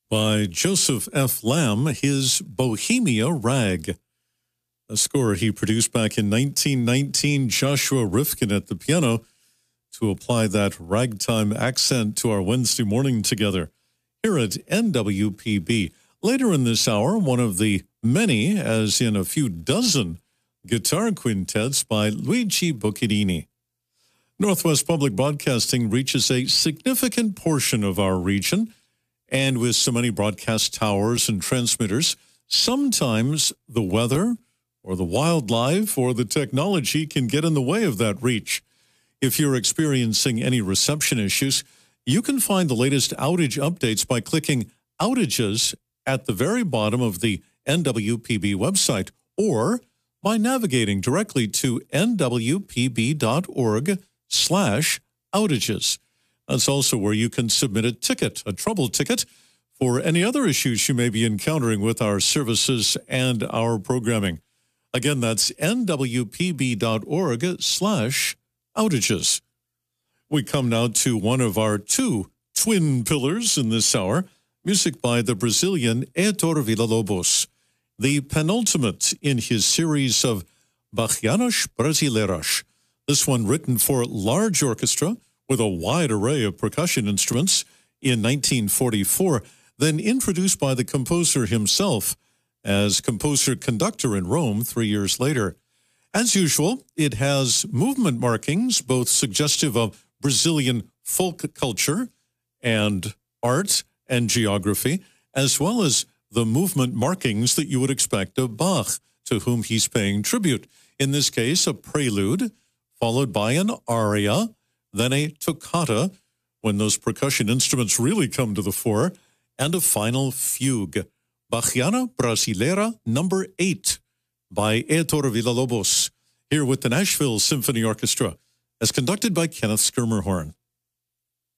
by Joseph F. Lamb, his Bohemia Rag, a score he produced back in 1919. Joshua Rifkin at the piano to apply that ragtime accent to our Wednesday morning together here at NWPB. Later in this hour, one of the many, as in a few dozen, guitar quintets by Luigi Boccherini. Northwest Public Broadcasting reaches a significant portion of our region, and with so many broadcast towers and transmitters, sometimes the weather or the wildlife or the technology can get in the way of that reach. If you're experiencing any reception issues, you can find the latest outage updates by clicking Outages at the very bottom of the NWPB website, or by navigating directly to nwpb.org/outages. That's also where you can submit a ticket, a trouble ticket, for any other issues you may be encountering with our services and our programming. Again, that's nwpb.org/outages. We come now to one of our two twin pillars in this hour, music by the Brazilian Heitor Villa-Lobos, the penultimate in his series of Bachianas Brasileiras. This one written for large orchestra with a wide array of percussion instruments in 1944, then introduced by the composer himself as composer-conductor in Rome 3 years later. As usual, it has movement markings, both suggestive of Brazilian folk culture and art and geography, as well as the movement markings that you would expect of Bach, to whom he's paying tribute. In this case, a prelude, followed by an aria, then a toccata, when those percussion instruments really come to the fore, and a final fugue. Bachiana Brasileira number 8 by Heitor Villa-Lobos, here with the Nashville Symphony Orchestra, as conducted by Kenneth Schermerhorn.